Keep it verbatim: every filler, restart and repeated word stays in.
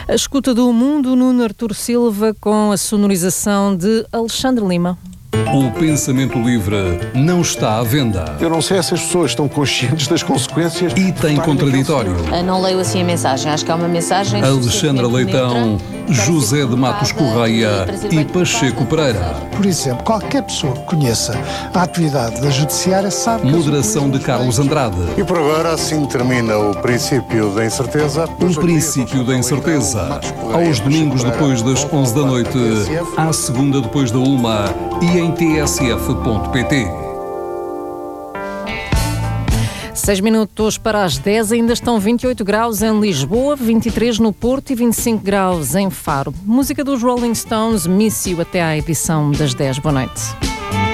A escuta do mundo, Nuno Artur Silva, com a sonorização de Alexandre Lima. O pensamento livre não está à venda. Eu não sei se as pessoas estão conscientes das consequências. E tem contraditório. Eu não leio assim a mensagem, acho que é uma mensagem... Alexandra Leitão, José de Matos Correia e Pacheco Pereira. Por exemplo, qualquer pessoa que conheça a atividade da Judiciária sabe... Moderação de Carlos Andrade. E por agora assim termina o princípio da incerteza. O princípio da incerteza. Aos domingos depois das onze da noite, à segunda depois da uma e em t s f ponto p t. Seis minutos para as dez, ainda estão vinte e oito graus em Lisboa, vinte e três no Porto e vinte e cinco graus em Faro. Música dos Rolling Stones, Miss You, até à edição das dez. Boa noite.